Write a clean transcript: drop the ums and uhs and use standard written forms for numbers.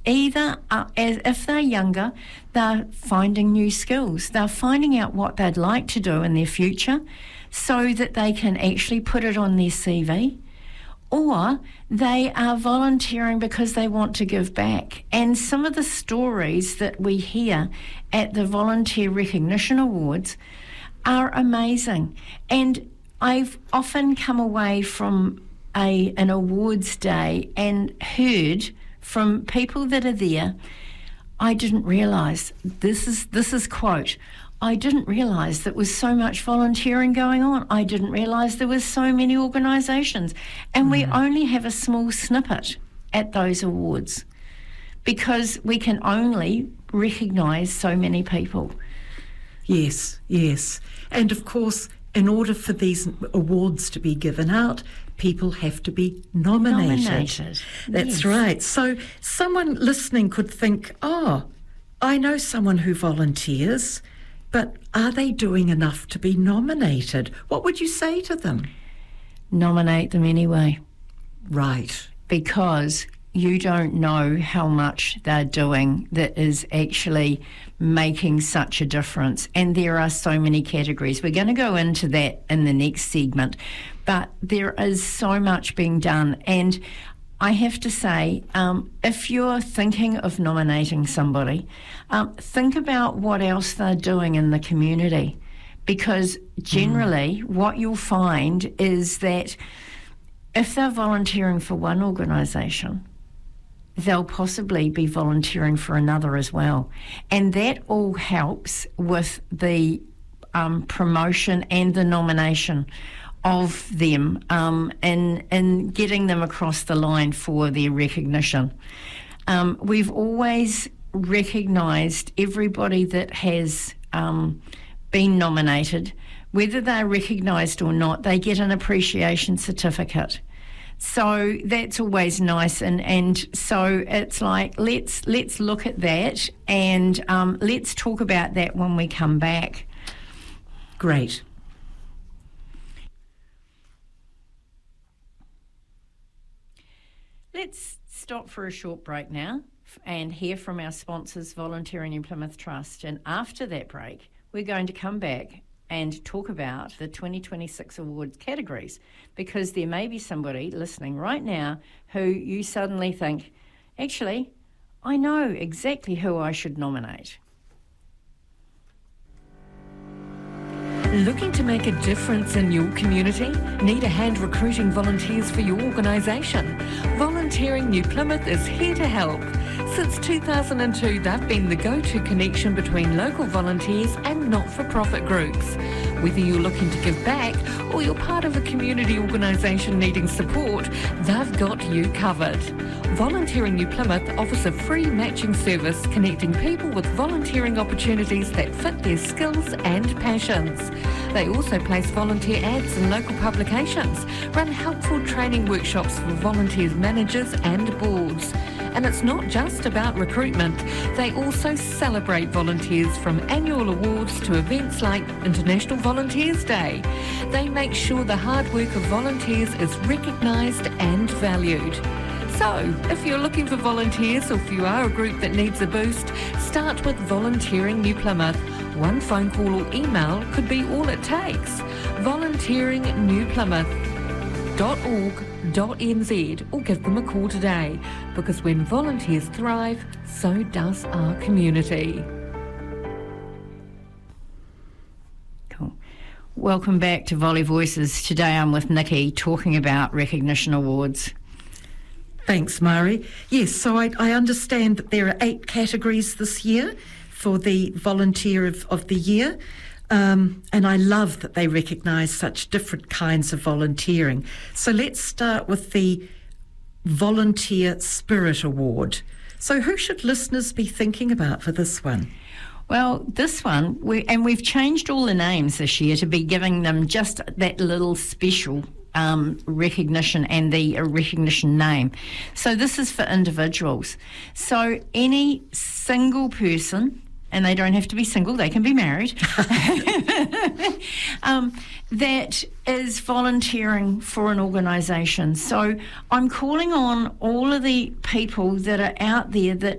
either, if they're younger, they're finding new skills. They're finding out what they'd like to do in their future so that they can actually put it on their CV, or they are volunteering because they want to give back. And some of the stories that we hear at the Volunteer Recognition Awards are amazing. And I've often come away from an awards day and heard from people that are there, I didn't realise, this is quote, I didn't realise there was so much volunteering going on. I didn't realise there was so many organisations. And we only have a small snippet at those awards because we can only recognise so many people. Yes, yes. And of course, in order for these awards to be given out, people have to be nominated. That's right. So someone listening could think, I know someone who volunteers, but are they doing enough to be nominated? What would you say to them? Nominate them anyway. Right. Because you don't know how much they're doing that is actually making such a difference. And there are so many categories. We're going to go into that in the next segment. But there is so much being done. And I have to say, if you're thinking of nominating somebody, think about what else they're doing in the community. Because generally what you'll find is that if they're volunteering for one organisation, they'll possibly be volunteering for another as well. And that all helps with the promotion and the nomination of them and getting them across the line for their recognition. We've always recognised everybody that has been nominated, whether they're recognised or not, they get an appreciation certificate. So that's always nice, and so it's like let's look at that and let's talk about that when we come back. Great. Let's stop for a short break now and hear from our sponsors, Volunteering in Plymouth Trust, and after that break we're going to come back and talk about the 2026 awards categories, because there may be somebody listening right now who you suddenly think, actually, I know exactly who I should nominate. Looking to make a difference in your community? Need a hand recruiting volunteers for your organisation? Volunteering New Plymouth is here to help. Since 2002, they've been the go-to connection between local volunteers and not-for-profit groups. Whether you're looking to give back or you're part of a community organisation needing support, they've got you covered. Volunteering New Plymouth offers a free matching service connecting people with volunteering opportunities that fit their skills and passions. They also place volunteer ads in local publications, run helpful training workshops for volunteers, managers and boards. And it's not just about recruitment. They also celebrate volunteers, from annual awards to events like International Volunteers Day. They make sure the hard work of volunteers is recognised and valued. So, if you're looking for volunteers, or if you are a group that needs a boost, start with Volunteering New Plymouth. One phone call or email could be all it takes. volunteeringnewplymouth.org.nz, or give them a call today, because when volunteers thrive, so does our community. Cool. Welcome back to Volley Voices. Today I'm with Nikki talking about recognition awards. Thanks, Mari. Yes, so I understand that there are 8 categories this year for the Volunteer of the Year. And I love that they recognise such different kinds of volunteering. So let's start with the Volunteer Spirit Award. So who should listeners be thinking about for this one? Well, this one, we've changed all the names this year to be giving them just that little special recognition and the recognition name. So this is for individuals. So any single person, and they don't have to be single, they can be married, that is volunteering for an organisation. So I'm calling on all of the people that are out there that